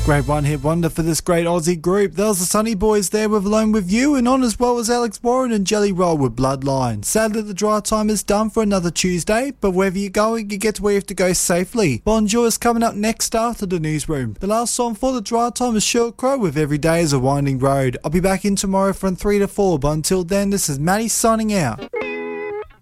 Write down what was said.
Great one-hit wonder for this great Aussie group. There was the Sunny Boys there with Alone With You, and on as well as Alex Warren and Jelly Roll with Bloodline. Sadly, the dry time is done for another Tuesday, but wherever you're going, you get to where you have to go safely. Bon Jovi is coming up next after the newsroom. The last song for the dry time is Sheryl Crow with Every Day is a Winding Road. I'll be back in tomorrow from 3 to 4, but until then, this is Maddie signing out.